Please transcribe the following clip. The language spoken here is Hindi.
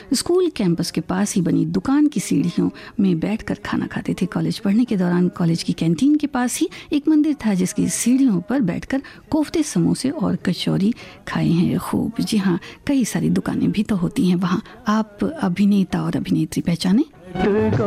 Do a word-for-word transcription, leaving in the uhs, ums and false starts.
स्कूल कैंपस के पास ही बनी दुकान की सीढ़ियों में बैठकर खाना खाते थे। कॉलेज पढ़ने के दौरान कॉलेज की कैंटीन के पास ही एक मंदिर था जिसकी सीढ़ियों पर बैठकर कोफ्ते, समोसे और कचौरी खाए हैं खूब। जी हाँ, कई सारी दुकानें भी तो होती हैं वहाँ। आप अभिनेता और अभिनेत्री पहचाने?